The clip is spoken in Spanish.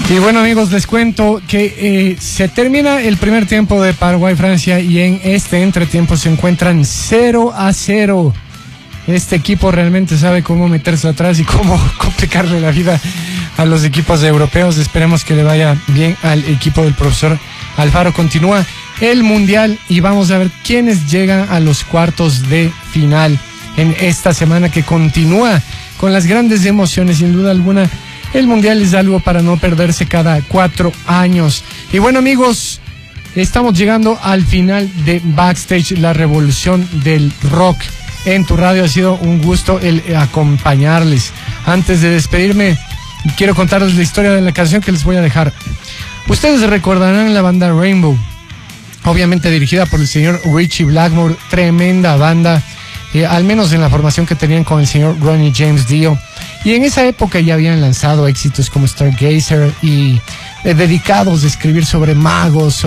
Y bueno, amigos, les cuento que se termina el primer tiempo de Paraguay-Francia y en este entretiempo se encuentran 0-0. Este equipo realmente sabe cómo meterse atrás y cómo complicarle la vida a los equipos europeos. Esperemos que le vaya bien al equipo del profesor Alfaro. Continúa el Mundial y vamos a ver quiénes llegan a los cuartos de final en esta semana que continúa con las grandes emociones. Sin duda alguna, el Mundial es algo para no perderse cada 4 años. Y bueno, amigos, estamos llegando al final de Backstage, la revolución del rock en tu radio. Ha sido un gusto el acompañarles. Antes de despedirme, quiero contarles la historia de la canción que les voy a dejar. Ustedes recordarán la banda Rainbow, obviamente dirigida por el señor Ritchie Blackmore, tremenda banda, al menos en la formación que tenían con el señor Ronnie James Dio. Y en esa época ya habían lanzado éxitos como Stargazer y dedicados a escribir sobre magos,